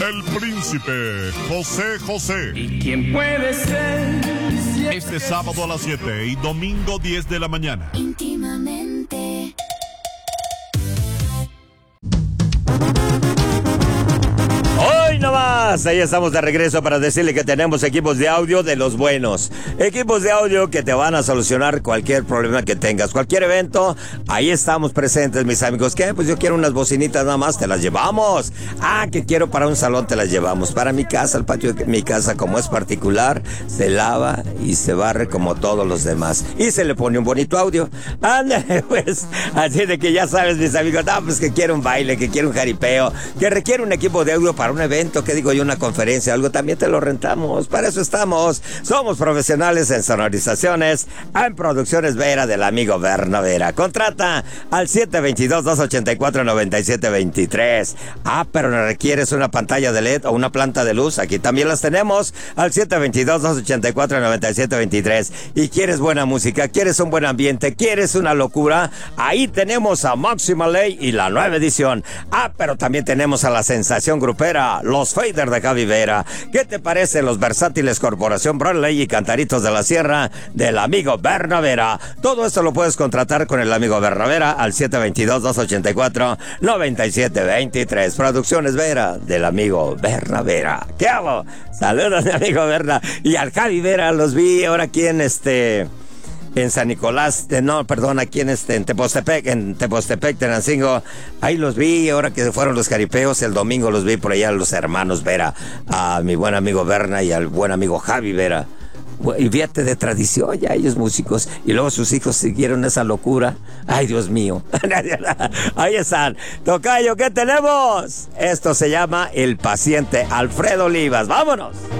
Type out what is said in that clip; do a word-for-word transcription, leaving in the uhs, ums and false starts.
el príncipe José José. ¿Y quién puede ser? Este sábado a las siete y domingo diez de la mañana. Íntimamente. Hoy nomás, ahí estamos de regreso para decirle que tenemos equipos de audio de los buenos. Equipos de audio que te van a solucionar cualquier problema que tengas, cualquier evento. Ahí estamos presentes, mis amigos. ¿Qué? Pues yo quiero unas bocinitas nada más, te las llevamos. Ah, que quiero para un salón, te las llevamos. Para mi casa, el patio de mi casa, como es particular, se lava y se barre como todos los demás. Y se le pone un bonito audio. Ándale, pues, así de que ya sabes, mis amigos, ah, pues que quiero un baile, que quiero un jaripeo, que requiere un equipo de audio para un evento, que digo yo, una conferencia, algo, también te lo rentamos. Para eso estamos. Somos profesionales en sonorizaciones, en Producciones Vera del amigo Berna Vera. Contrata al siete dos dos, dos ocho cuatro, nueve siete dos tres. Ah, pero no requieres una pantalla de L E D o una planta de luz. Aquí también las tenemos al siete dos dos, dos ocho cuatro, nueve siete dos tres. Y quieres buena música, quieres un buen ambiente, quieres una locura, ahí tenemos a Máxima Ley y la nueva edición. Ah, pero también tenemos a la sensación grupera, los Fader de Javi Vera. ¿Qué te parece los versátiles Corporación Bradley y Cantaritos de la Sierra del amigo Berna Vera? Todo esto lo puedes contratar con el amigo Berna Vera al siete dos dos, dos ocho cuatro, nueve siete dos tres. Producciones Vera del amigo Berna Vera. ¿Qué hago? Saludos, mi amigo Berna. Y al Javi Vera los vi ahora aquí en este... en San Nicolás, eh, no, perdón, aquí en este, en Tepoztepec, en Tepoztepec, Tenancingo, ahí los vi, ahora que fueron los jaripeos, el domingo los vi por allá a los hermanos Vera, a mi buen amigo Berna y al buen amigo Javi Vera. Y fíjate, de tradición, ya ellos músicos, y luego sus hijos siguieron esa locura. Ay, Dios mío. Ahí están. Tocayo, ¿qué tenemos? Esto se llama El Paciente, Alfredo Olivas. ¡Vámonos!